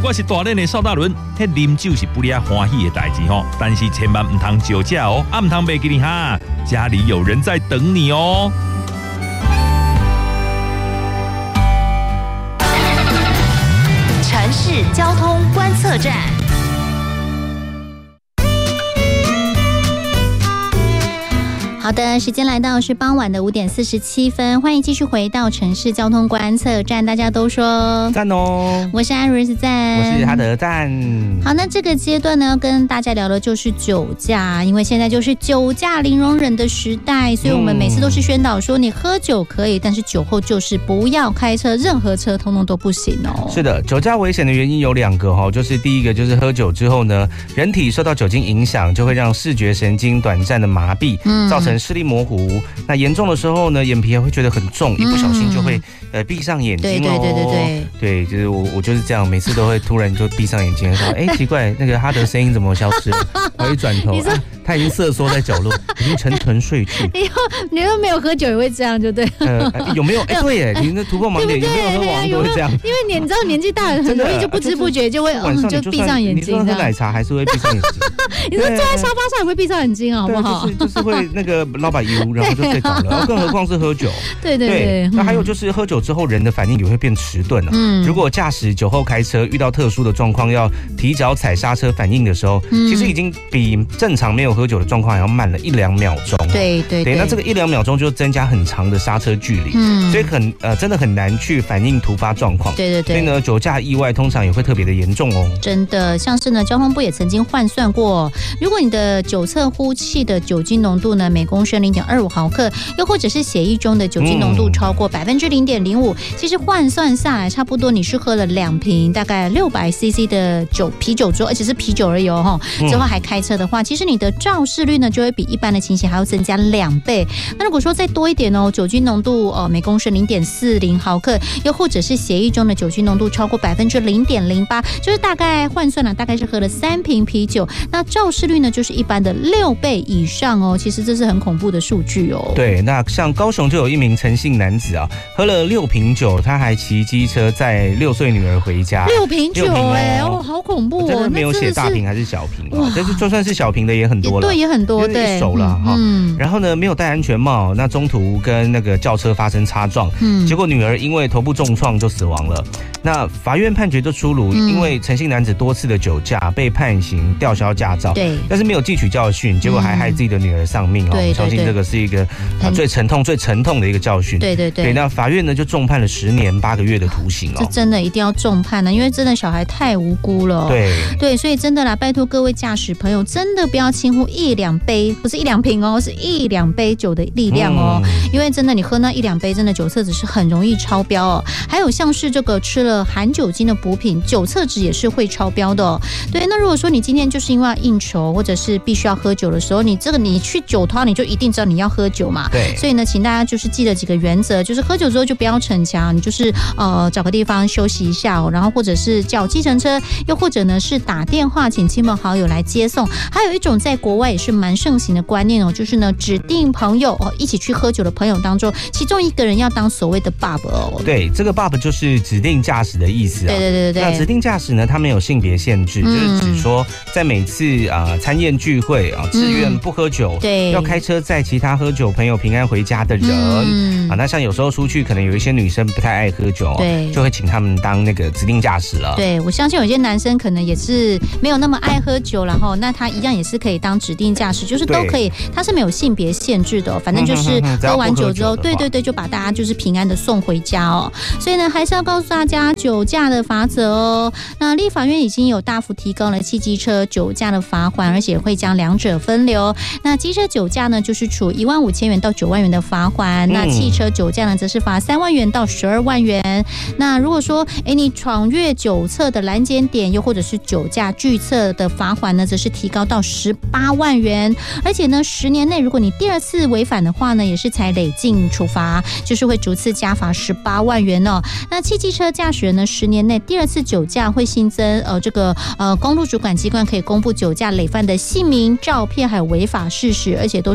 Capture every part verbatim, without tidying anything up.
管是大人的邵大伦，迄啉酒是不哩欢喜的代志吼，但是千万唔通酒驾哦，啊唔通袂记你哈，家里有人在等你哦。 城市交通观测站。好的，时间来到是傍晚的五点四十七分，欢迎继续回到城市交通观测站。大家都说赞哦， 我是艾瑞斯赞， 我是哈德赞。 好，那这个阶段呢，跟大家聊的就是酒驾，因为现在就是酒驾零容忍的时代，所以我们每次都是宣导说，你喝酒可以，但是酒后就是不要开车，任何车通通都不行哦。 是的，酒驾危险的原因有两个哈，就是第一个就是喝酒之后呢，人体受到酒精影响，就会让视觉神经短暂的麻痹，嗯、造成视力模糊。那严重的时候呢，眼皮还会觉得很重，一不小心就会、嗯、呃闭上眼睛哦。 对对对对对， 对，就是我我就是这样，每次都会突然就闭上眼睛，说哎奇怪，那个哈德声音怎么消失了？我一转头，啊、他已经瑟缩在角落，已经沉沉睡去。 你又你又没有喝酒也会这样，就对。 呃，有没有？哎，对耶，你那突破盲点，有没有喝完都会这样？ 因为你你知道年纪大了，很容易就不知不觉就会嗯就闭上眼睛。 你喝奶茶还是会闭上眼睛？ 你说坐在沙发上也会闭上眼睛，好不好？ 就是就是会那个老板油，然后就睡着了，更何况是喝酒。 对对对。 那还有就是喝酒之后人的反应也会变迟钝了。嗯。如果驾驶酒后开车遇到特殊的状况，要提早踩刹车反应的时候，其实已经比正常没有喝酒的状况还要慢了一两秒钟。 对对对。那这个一两秒钟就增加很长的刹车距离，嗯，所以很呃真的很难去反应突发状况。 对对对。 所以呢，酒驾意外通常也会特别的严重哦。 真的，像是呢，交通部也曾经换算过，如果你的酒测呼气的酒精浓度呢，每公升零点二五毫克，又或者是血液中的酒精浓度超过百分之零点零五，其实换算下来，差不多你是喝了两瓶大概六百 C C 的酒啤酒之后，而且是啤酒而已哦，之后还开车的话，其实你的肇事率呢就会比一般的情形还要增加两倍。那如果说再多一点哦，酒精浓度呃每公升零点四零毫克，又或者是血液中的酒精浓度超过百分之零点零八，就是大概换算了，大概是喝了三瓶啤酒，那肇事率呢就是一般的六倍以上哦。其实这是很恐怖的数据哦。 对，那像高雄就有一名陈姓男子啊，喝了六瓶酒，他还骑机车载六岁女儿回家。 六瓶酒哎、欸，哦，好恐怖哦！ 真的没有写大瓶还是小瓶哦，但是就算是小瓶的也很多了， 对，也很多，对， 一手了哈。 嗯， 然后呢，没有戴安全帽，那中途跟那个轿车发生擦撞，嗯，结果女儿因为头部重创就死亡了。那法院判决就出炉，嗯、因为陈姓男子多次的酒驾被判刑吊销驾照， 对， 但是没有汲取教训，结果还害自己的女儿丧命哦。 对， 我相信这个是一个啊最沉痛、最沉痛的一个教训。 对对对。 对，那法院呢就重判了十年八个月的徒刑哦。 这真的一定要重判呢，因为真的小孩太无辜了。 对对，所以真的啦，拜托各位驾驶朋友，真的不要轻忽一两杯，不是一两瓶哦，是一两杯酒的力量哦。嗯、因为真的你喝那一两杯，真的酒测值是很容易超标哦。还有像是这个吃了含酒精的补品，酒测值也是会超标的哦。对，那如果说你今天就是因为要应酬或者是必须要喝酒的时候，你这个你去酒托，你就一定知道你要喝酒嘛。 对。 所以呢，请大家就是记得几个原则，就是喝酒之后就不要逞强，你就是呃找个地方休息一下哦，然后或者是叫计程车，又或者呢是打电话请亲朋好友来接送。还有一种在国外也是蛮盛行的观念哦，就是呢指定朋友哦一起去喝酒的朋友当中，其中一个人要当所谓的 bub 哦。 对，这个 bub 就是指定驾驶的意思啊。 对对对对。 那指定驾驶呢，它没有性别限制，嗯、就是指说在每次啊、呃、参宴聚会啊，自愿不喝酒，嗯、对，要开车载其他喝酒朋友平安回家的人。嗯、啊，那像有时候出去，可能有一些女生不太爱喝酒，对，就会请他们当那个指定驾驶了。 对，我相信有些男生可能也是没有那么爱喝酒，然后那他一样也是可以当指定驾驶，就是都可以，他是没有性别限制的、哦，反正就是喝完酒之后，对对对，就把大家就是平安的送回家哦。所以呢，还是要告诉大家酒驾的罚则哦。那立法院已经有大幅提高了汽机车酒驾的罚锾，而且会将两者分流。那机车酒驾呢，就是处一万五千元到九万元的罚锾；那汽车酒驾呢，则是罚三万元到十二万元。那如果说，哎，你闯越酒测的拦检点，又或者是酒驾拒测的罚锾呢，则是提高到十八万元。而且呢，十年内如果你第二次违反的话呢，也是采累进处罚，就是会逐次加罚十八万元哦。那汽机车驾驶人呢，十年内第二次酒驾会新增呃这个呃公路主管机关可以公布酒驾累犯的姓名、照片还有违法事实，而且都是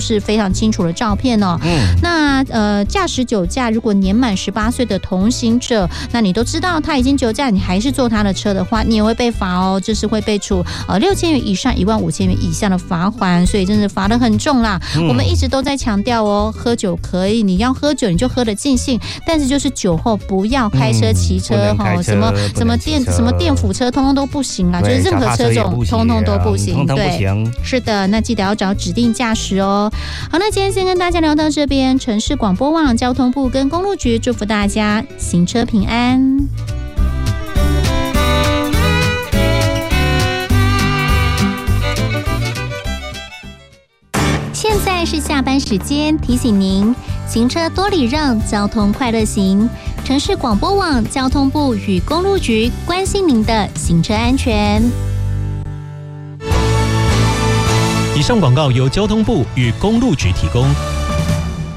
是非常清楚的照片哦。嗯，那呃，驾驶酒驾，如果年满十八岁的同行者，那你都知道他已经酒驾，你还是坐他的车的话，你也会被罚哦，就是会被处呃六千元以上一万五千元以下的罚款，所以真的罚得很重啦。嗯、我们一直都在强调哦，喝酒可以，你要喝酒你就喝得尽兴，但是就是酒后不要开车、骑车哈、嗯，什么什么电什么电辅车，通通都不行啊，就是任何车种通通都不行，对，是的，那记得要找指定驾驶哦。好，那今天先跟大家聊到这边，城市广播网、交通部跟公路局祝福大家行车平安。现在是下班时间，提醒您行车多礼让，交通快乐行。城市广播网、交通部与公路局关心您的行车安全。 以上广告由交通部与公路局提供。